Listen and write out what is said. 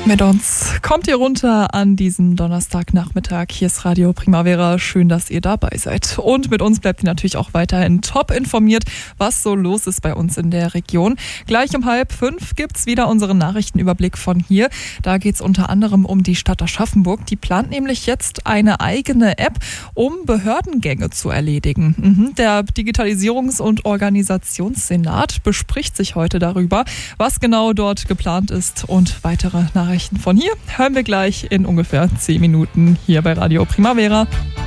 Mit uns kommt ihr runter an diesem Donnerstagnachmittag. Hier ist Radio Primavera. Schön, dass ihr dabei seid. Und mit uns bleibt ihr natürlich auch weiterhin top informiert, was so los ist bei uns in der Region. Gleich um 4:30 gibt's wieder unseren Nachrichtenüberblick von hier. Da geht's unter anderem um die Stadt Aschaffenburg. Die plant nämlich jetzt eine eigene App, um Behördengänge zu erledigen. Der Digitalisierungs- und Organisationssenat bespricht sich heute darüber, was genau dort geplant ist, und weitere Nachrichten von hier hören wir gleich in ungefähr 10 Minuten hier bei Radio Primavera.